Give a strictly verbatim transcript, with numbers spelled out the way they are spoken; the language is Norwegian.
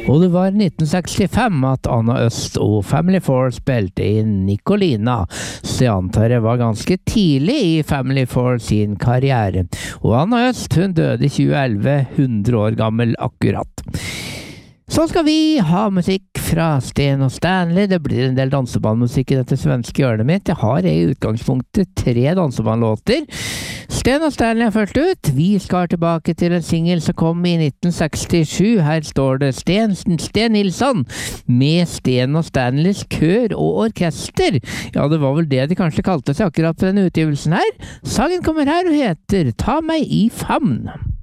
Og det var nitten sekstifem at Anna Øst og Family Four spilte inn Nicolina, så jeg antar det var ganske tidlig i Family Four sin karriere. Og Anna Øst, hun døde i tjue elleve, hundre år gammel akkurat. Så skal vi ha musikk fra Sten og Stanley. Det blir en del dansebandmusikk i dette svenske hjørnet mitt. Jeg har i utgangspunktet tre dansebandlåter. Sten og Stanley er først ut. Vi skal tilbake til en single som kom i nitten sekstisju. Her står det Sten, Sten Nilsson med Sten og Stanleys kør og orkester. Ja, det var vel det de kanskje kalte seg akkurat på denne utgivelsen her. Sangen kommer her og heter Ta meg i famn.